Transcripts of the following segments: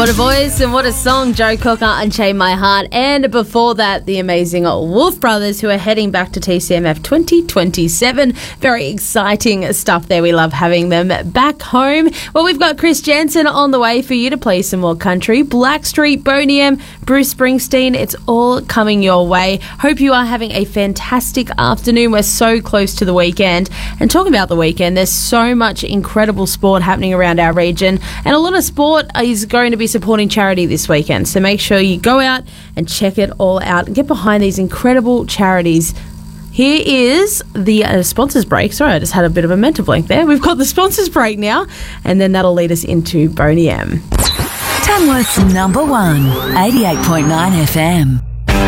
What a voice and what a song, Joe Cocker, Unchain My Heart. And before that, the amazing Wolf Brothers, who are heading back to TCMF 2027. Very exciting stuff there. We love having them back home. Well, we've got Chris Jansen on the way for you to play some more country. Blackstreet, Boney M, Bruce Springsteen, it's all coming your way. Hope you are having a fantastic afternoon. We're so close to the weekend. And talking about the weekend, there's so much incredible sport happening around our region. And a lot of sport is going to be supporting charity this weekend, so make sure you go out and check it all out and get behind these incredible charities. Here is the sponsors break. Sorry, I just had a bit of a mental blank there. We've got the sponsors break now, and then that'll lead us into Boney M. Tamworth's number one, 88.9 FM.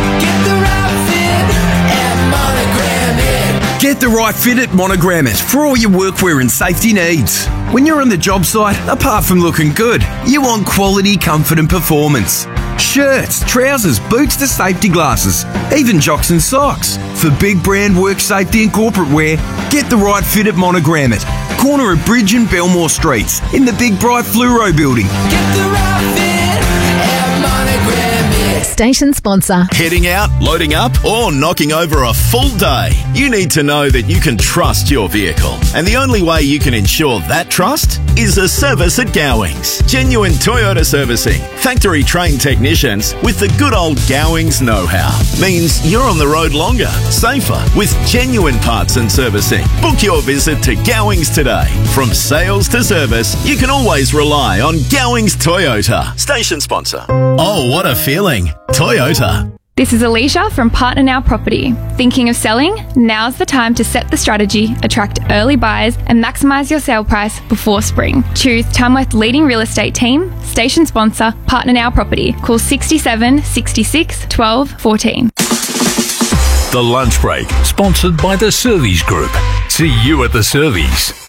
Get the right fit at Monogram It for all your workwear and safety needs. When you're on the job site, apart from looking good, you want quality, comfort and performance. Shirts, trousers, boots to safety glasses, even jocks and socks. For big brand work safety and corporate wear, get the right fit at Monogram It. Corner of Bridge and Belmore Streets in the Big Bright Fluoro building. Get the right fit at Monogram It. Station sponsor. Heading out, loading up, or knocking over a full day? You need to know that you can trust your vehicle. And the only way you can ensure that trust is a service at Gowings. Genuine Toyota servicing. Factory trained technicians with the good old Gowings know-how. Means you're on the road longer, safer, with genuine parts and servicing. Book your visit to Gowings today. From sales to service, you can always rely on Gowings Toyota. Station sponsor. Oh, what a feeling. Toyota. This is Alicia from Partner Now Property. Thinking of selling? Now's the time to set the strategy, attract early buyers and maximise your sale price before spring. Choose Tamworth's leading real estate team, station sponsor, Partner Now Property. Call 67 66 12 14. The Lunch Break, sponsored by the Servies Group. See you at the Servies.